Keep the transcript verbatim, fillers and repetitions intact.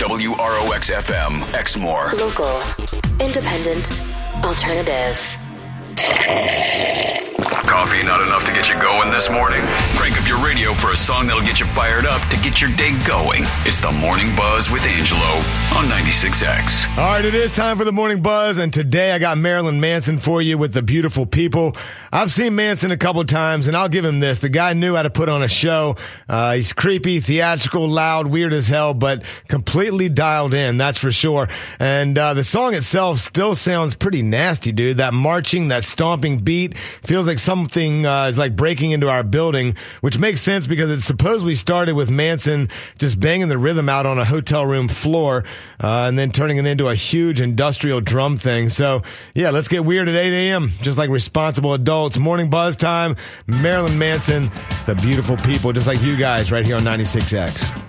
W R O X F M, Exmoor. Local, independent, alternative. Coffee not enough to get you going this morning? Crank up your radio for a song that'll get you fired up to get your day going. It's the Morning Buzz with Angelo on ninety-six X. All right, it is time for the Morning Buzz, and today I got Marilyn Manson for you with The Beautiful People. I've seen Manson a couple times, and I'll give him this. The guy knew how to put on a show. Uh, he's creepy, theatrical, loud, weird as hell, but completely dialed in, that's for sure. And uh, the song itself still sounds pretty nasty, dude. That marching, that stomping beat feels like something uh, is like breaking into our building, which makes sense because it's supposedly started with Manson just banging the rhythm out on a hotel room floor uh, and then turning it into a huge industrial drum thing. So, yeah, let's get weird at eight a.m., just like responsible adults. Morning Buzz time. Marilyn Manson, The Beautiful People, just like you guys right here on ninety-six X.